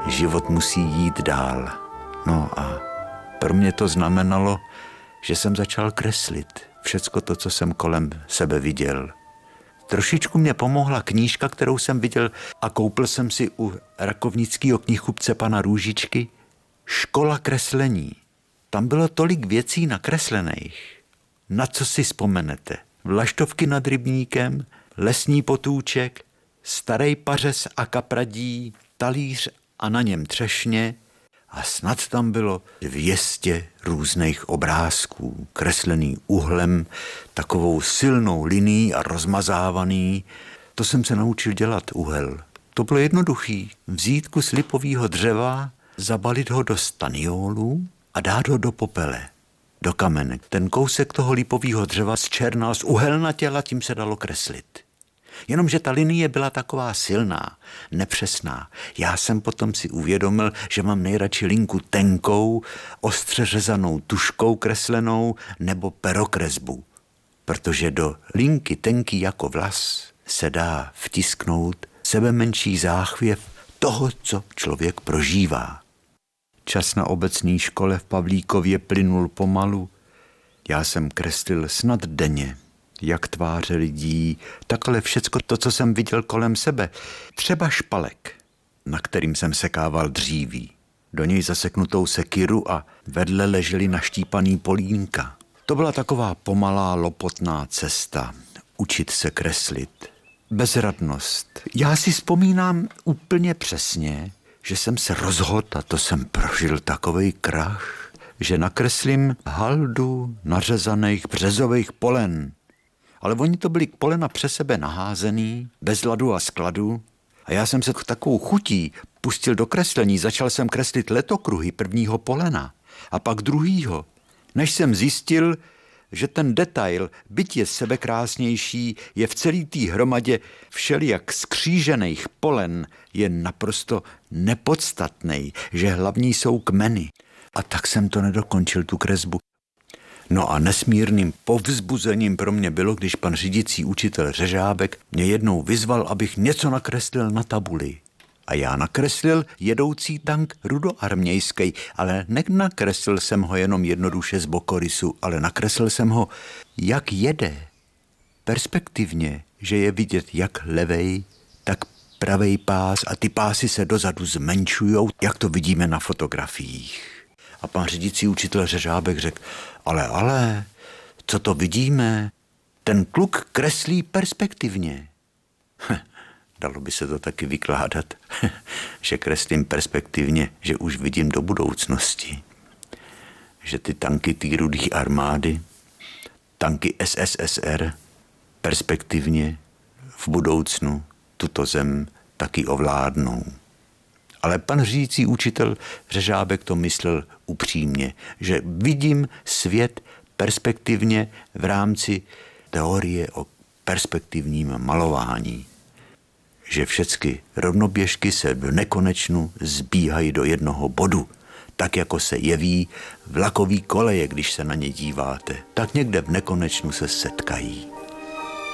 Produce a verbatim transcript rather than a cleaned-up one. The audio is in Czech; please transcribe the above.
život musí jít dál. No a pro mě to znamenalo, že jsem začal kreslit všecko to, co jsem kolem sebe viděl. Trošičku mě pomohla knížka, kterou jsem viděl a koupil jsem si u rakovnického knihkupce pana Růžičky Škola kreslení. Tam bylo tolik věcí nakreslených. Na co si vzpomenete? Vlaštovky nad rybníkem, lesní potůček, starej pařez a kapradí, talíř a na něm třešně a snad tam bylo dvě stě různých obrázků, kreslený uhlem, takovou silnou linií a rozmazávaný. To jsem se naučil dělat uhel. To bylo jednoduchý. Vzít kus lipového dřeva, zabalit ho do staniolů a dát ho do popele, do kamene. Ten kousek toho lipového dřeva zčernal z uhelnatěla, tím se dalo kreslit. Jenomže ta linie byla taková silná, nepřesná. Já jsem potom si uvědomil, že mám nejradši linku tenkou, ostře řezanou tuškou kreslenou nebo perokresbu. Protože do linky tenký jako vlas se dá vtisknout sebemenší záchvěv toho, co člověk prožívá. Čas na obecné škole v Pavlíkově plynul pomalu. Já jsem kreslil snad denně, jak tváře lidí, tak ale všecko to, co jsem viděl kolem sebe. Třeba špalek, na kterým jsem sekával dříví. Do něj zaseknutou sekiru a vedle leželi naštípaný polínka. To byla taková pomalá, lopotná cesta. Učit se kreslit. Bezradnost. Já si vzpomínám úplně přesně, že jsem se rozhodl, a to jsem prožil takovej krach, že nakreslím haldu nařezaných březových polen. Ale oni to byli polena přes sebe naházený, bez ladu a skladu. A já jsem se takovou chutí pustil do kreslení, začal jsem kreslit letokruhy prvního polena a pak druhýho. Než jsem zjistil, že ten detail, byť je sebekrásnější, je v celý té hromadě všelijak skřížených polen, je naprosto nepodstatnej, že hlavní jsou kmeny. A tak jsem to nedokončil, tu kresbu. No a nesmírným povzbuzením pro mě bylo, když pan řídící učitel Řežábek mě jednou vyzval, abych něco nakreslil na tabuli. A já nakreslil jedoucí tank rudoarmějský, ale nenakreslil jsem ho jenom jednoduše z bokorysu, ale nakreslil jsem ho, jak jede. Perspektivně, že je vidět jak levej, tak pravej pás a ty pásy se dozadu zmenšujou, jak to vidíme na fotografiích. A pan řídící učitel Řežábek řekl, ale, ale, co to vidíme? Ten kluk kreslí perspektivně. Dalo by se to taky vykládat, že kreslím perspektivně, že už vidím do budoucnosti. Že ty tanky té rudé armády, tanky S S S R, perspektivně v budoucnu tuto zem taky ovládnou. Ale pan řídící učitel Řežábek to myslel upřímně, že vidím svět perspektivně v rámci teorie o perspektivním malování. Že všechny rovnoběžky se v nekonečnu zbíhají do jednoho bodu, tak jako se jeví vlakový koleje, když se na ně díváte, tak někde v nekonečnu se setkají.